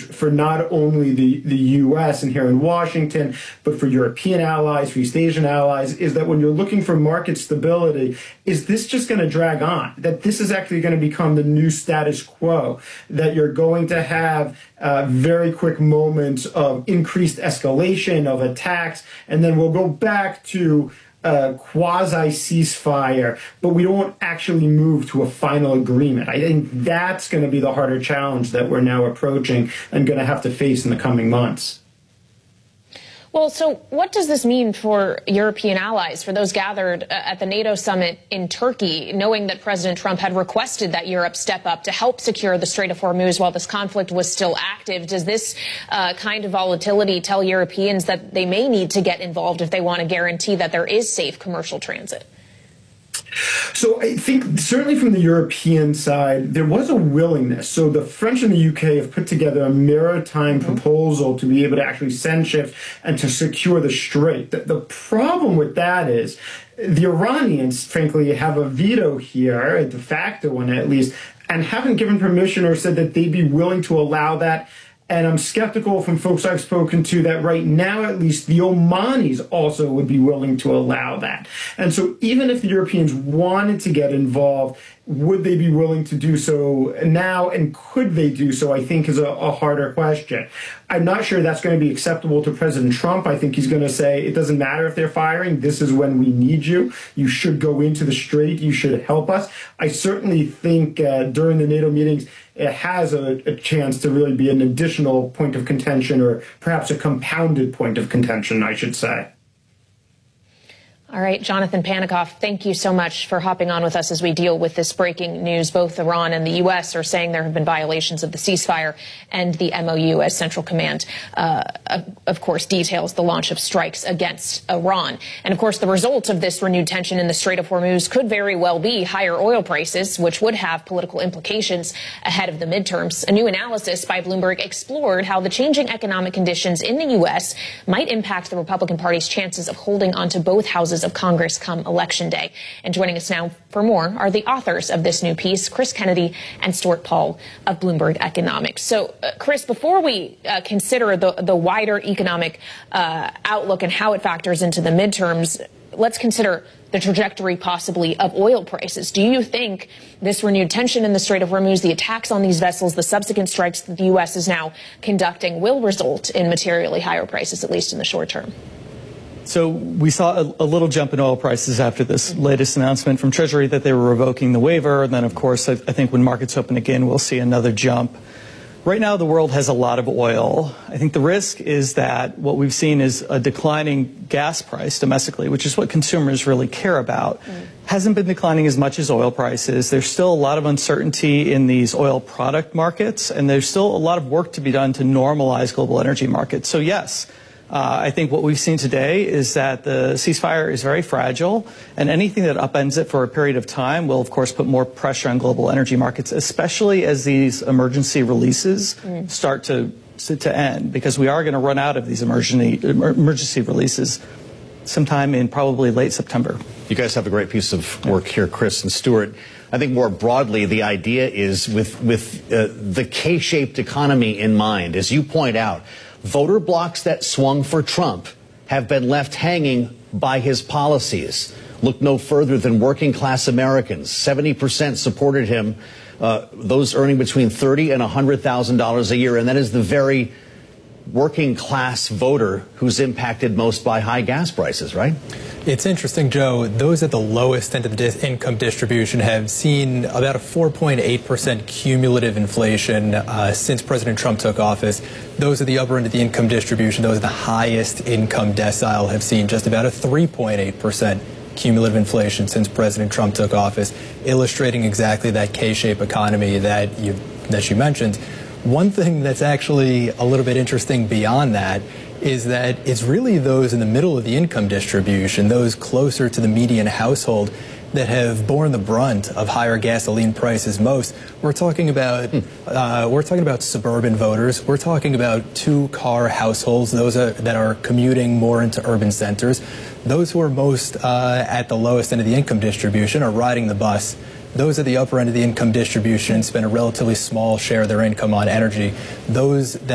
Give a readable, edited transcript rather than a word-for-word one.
for not only the U.S. and here in Washington, but for European allies, for East Asian allies, is that when you're looking for market stability, is this just going to drag on? That this is actually going to become the new status quo, that you're going to have very quick moments of increased escalation of attacks, and then we'll go back to quasi-ceasefire, but we don't actually move to a final agreement. I think that's going to be the harder challenge that we're now approaching and going to have to face in the coming months. Well, so what does this mean for European allies, for those gathered at the NATO summit in Turkey, knowing that President Trump had requested that Europe step up to help secure the Strait of Hormuz while this conflict was still active? Does this kind of volatility tell Europeans that they may need to get involved if they want to guarantee that there is safe commercial transit? So I think certainly from the European side, there was a willingness. So the French and the UK have put together a maritime proposal to be able to actually send ships and to secure the strait. The problem with that is the Iranians, frankly, have a veto here, a de facto one at least, and haven't given permission or said that they'd be willing to allow that. And I'm skeptical from folks I've spoken to that right now, at least, the Omanis also would be willing to allow that. And so even if the Europeans wanted to get involved, would they be willing to do so now? And could they do so, I think, is a harder question. I'm not sure that's going to be acceptable to President Trump. I think he's going to say, it doesn't matter if they're firing. This is when we need you. You should go into the strait. You should help us. I certainly think during the NATO meetings, it has a chance to really be an additional point of contention, or perhaps a compounded point of contention, I should say. All right, Jonathan Panikoff, thank you so much for hopping on with us as we deal with this breaking news. Both Iran and the U.S. are saying there have been violations of the ceasefire and the MOU, as Central Command, of course, details the launch of strikes against Iran. And, of course, the result of this renewed tension in the Strait of Hormuz could very well be higher oil prices, which would have political implications ahead of the midterms. A new analysis by Bloomberg explored how the changing economic conditions in the U.S. might impact the Republican Party's chances of holding onto both houses of Congress come Election Day. And joining us now for more are the authors of this new piece, Chris Kennedy and Stuart Paul of Bloomberg Economics. So, Chris, before we consider the wider economic outlook and how it factors into the midterms, let's consider the trajectory possibly of oil prices. Do you think this renewed tension in the Strait of Hormuz, the attacks on these vessels, the subsequent strikes that the U.S. is now conducting will result in materially higher prices, at least in the short term? So we saw a little jump in oil prices after this latest announcement from Treasury that they were revoking the waiver. And then, of course, I think when markets open again, we'll see another jump. Right now, the world has a lot of oil. I think the risk is that what we've seen is a declining gas price domestically, which is what consumers really care about. Hasn't been declining as much as oil prices. There's still a lot of uncertainty in these oil product markets, and there's still a lot of work to be done to normalize global energy markets. So, yes. I think what we've seen today is that the ceasefire is very fragile, and anything that upends it for a period of time will, of course, put more pressure on global energy markets, especially as these emergency releases start to end, because we are going to run out of these emergency releases sometime in probably late September. You guys have a great piece of work here, Chris and Stuart. I think more broadly, the idea is with the K-shaped economy in mind, as you point out, voter blocs that swung for Trump have been left hanging by his policies. Look no further than working class Americans. 70% supported him, those earning between $30,000 and $100,000 a year. And that is the very working class voter who's impacted most by high gas prices, right? It's interesting, Joe. Those at the lowest end of the income distribution have seen about a 4.8% cumulative inflation since President Trump took office. Those at the upper end of the income distribution, those at the highest income decile, have seen just about a 3.8% cumulative inflation since President Trump took office, illustrating exactly that K-shaped economy that you mentioned. One thing that's actually a little bit interesting beyond that is that it's really those in the middle of the income distribution, those closer to the median household, that have borne the brunt of higher gasoline prices most. We're talking about suburban voters. We're talking about two-car households, those that are commuting more into urban centers. Those who are most at the lowest end of the income distribution are riding the bus. Those at the upper end of the income distribution spend a relatively small share of their income on energy. Those that